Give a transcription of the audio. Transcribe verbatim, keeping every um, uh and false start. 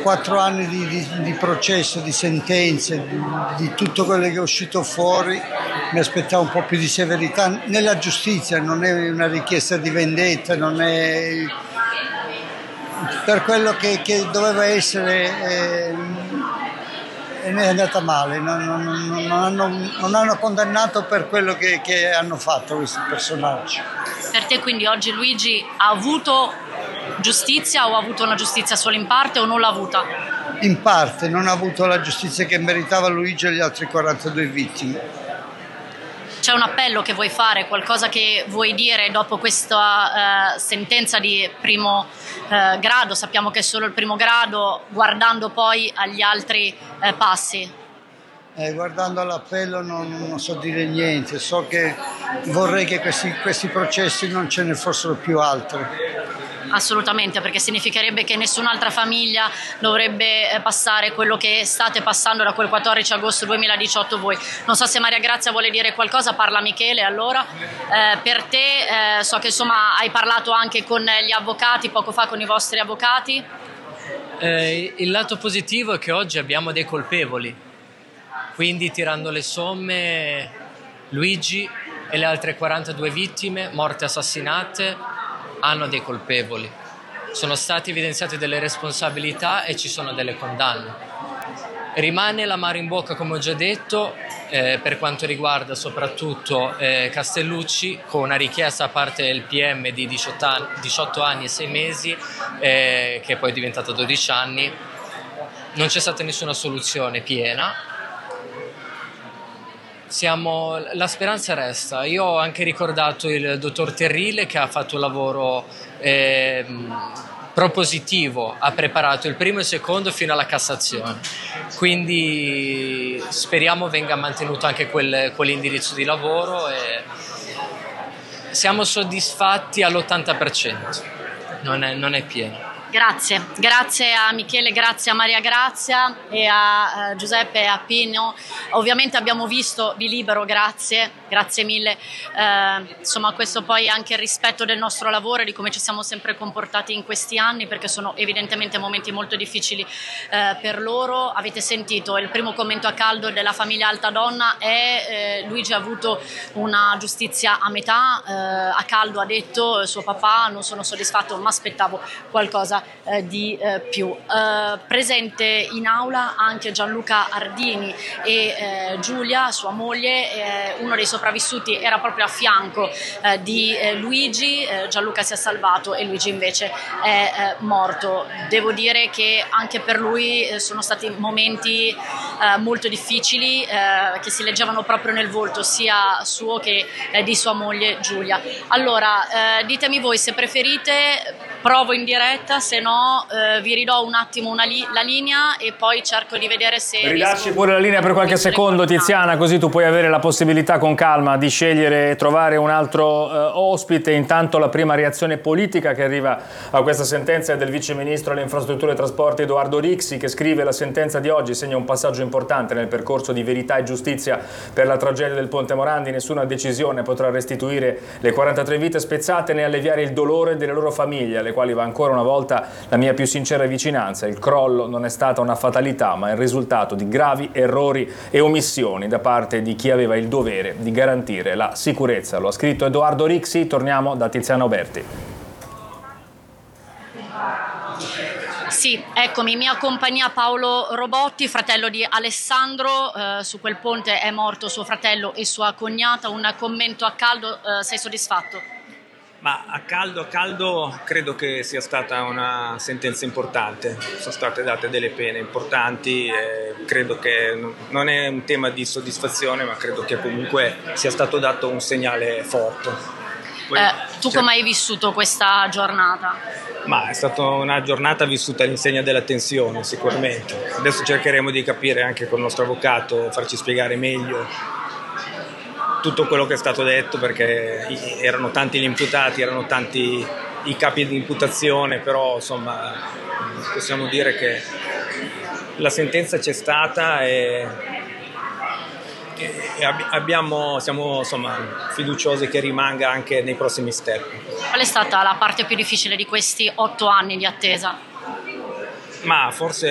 quattro anni di, di, di processo, di sentenze, di, di tutto quello che è uscito fuori, mi aspettavo un po' più di severità nella giustizia, non è una richiesta di vendetta, non è per quello che, che doveva essere, eh, e ne è andata male, non, non, non, hanno, non hanno condannato per quello che, che hanno fatto questi personaggi. Per te quindi oggi Luigi ha avuto giustizia o ha avuto una giustizia solo in parte o non l'ha avuta? In parte, non ha avuto la giustizia che meritava Luigi e gli altri quarantadue vittime. C'è un appello che vuoi fare, qualcosa che vuoi dire dopo questa uh, sentenza di primo uh, grado? Sappiamo che è solo il primo grado, guardando poi agli altri uh, passi. Eh, guardando all'appello non, non so dire niente, so che vorrei che questi, questi processi non ce ne fossero più altri. Assolutamente, perché significherebbe che nessun'altra famiglia dovrebbe passare quello che state passando da quel quattordici agosto duemiladiciotto voi. Non so se Maria Grazia vuole dire qualcosa, parla Michele allora. Eh, per te eh, so che insomma hai parlato anche con gli avvocati, poco fa con i vostri avvocati. Eh, il lato positivo è che oggi abbiamo dei colpevoli, quindi tirando le somme Luigi e le altre quarantadue vittime morte assassinate hanno dei colpevoli, sono state evidenziate delle responsabilità e ci sono delle condanne. Rimane l'amaro in bocca, come ho già detto, eh, per quanto riguarda soprattutto eh, Castellucci, con una richiesta a parte del P M di diciotto anni, diciotto anni e sei mesi, eh, che poi è diventata dodici anni. Non c'è stata nessuna soluzione piena. Siamo, la speranza resta. Io ho anche ricordato il dottor Terrile che ha fatto un lavoro eh, propositivo, ha preparato il primo e il secondo fino alla Cassazione, quindi speriamo venga mantenuto anche quel, quell'indirizzo di lavoro e siamo soddisfatti all'ottanta per cento, non è, non è pieno. Grazie, grazie a Michele, grazie a Maria Grazia e a uh, Giuseppe e a Pino. Ovviamente abbiamo visto di Libero, grazie, grazie mille. Uh, insomma, questo poi è anche il rispetto del nostro lavoro e di come ci siamo sempre comportati in questi anni, perché sono evidentemente momenti molto difficili uh, per loro. Avete sentito il primo commento a caldo della famiglia Altadonna è eh, Luigi ha avuto una giustizia a metà, uh, a caldo ha detto suo papà, non sono soddisfatto, ma aspettavo qualcosa Eh, di eh, più. Eh, presente in aula anche Gianluca Ardini e eh, Giulia, sua moglie, eh, uno dei sopravvissuti era proprio a fianco eh, di eh, Luigi, eh, Gianluca si è salvato e Luigi invece è eh, morto. Devo dire che anche per lui eh, sono stati momenti eh, molto difficili eh, che si leggevano proprio nel volto sia suo che eh, di sua moglie Giulia. Allora, eh, ditemi voi se preferite, provo in diretta, se no eh, vi ridò un attimo una li- la linea e poi cerco di vedere se... Ridacci pure la linea per qualche secondo, Tiziana, così tu puoi avere la possibilità con calma di scegliere e trovare un altro eh, ospite. Intanto la prima reazione politica che arriva a questa sentenza è del Vice Ministro alle Infrastrutture e Trasporti Edoardo Rixi, che scrive: la sentenza di oggi segna un passaggio importante nel percorso di verità e giustizia per la tragedia del Ponte Morandi. Nessuna decisione potrà restituire le quarantatré vite spezzate né alleviare il dolore delle loro famiglie, alle quali va ancora una volta la mia più sincera vicinanza. Il crollo non è stata una fatalità, ma il risultato di gravi errori e omissioni da parte di chi aveva il dovere di garantire la sicurezza. Lo ha scritto Edoardo Rixi. Torniamo da Tiziana Oberti. Sì, eccomi, mia compagnia Paolo Robotti, fratello di Alessandro, eh, su quel ponte è morto suo fratello e sua cognata. Un commento a caldo, eh, sei soddisfatto? Ma a caldo, a caldo credo che sia stata una sentenza importante, sono state date delle pene importanti e credo che non è un tema di soddisfazione, ma credo che comunque sia stato dato un segnale forte. Poi, eh, tu cioè, come hai vissuto questa giornata? Ma è stata una giornata vissuta all'insegna della tensione sicuramente. Adesso cercheremo di capire anche con il nostro avvocato, farci spiegare meglio tutto quello che è stato detto, perché erano tanti gli imputati, erano tanti i capi di imputazione, però insomma possiamo dire che la sentenza c'è stata e, e abbiamo, siamo insomma fiduciosi che rimanga anche nei prossimi step. Qual è stata la parte più difficile di questi otto anni di attesa? Ma forse